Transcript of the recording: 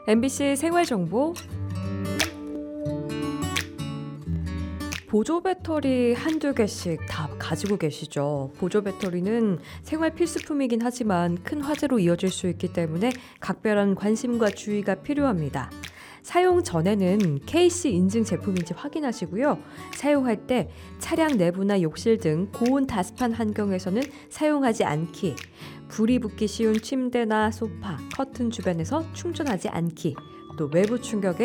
MBC 생활정보. 보조 배터리 한두 개씩 다 가지고 계시죠? 보조 배터리는 생활 필수품이긴 하지만 큰 화재로 이어질 수 있기 때문에 각별한 관심과 주의가 필요합니다. 사용 전에는 KC 인증 제품인지 확인하시고요. 사용할 때 차량 내부나 욕실 등 고온 다습한 환경에서는 사용하지 않기, 불이 붙기 쉬운 침대나 소파, 커튼 주변에서 충전하지 않기, 또 외부 충격에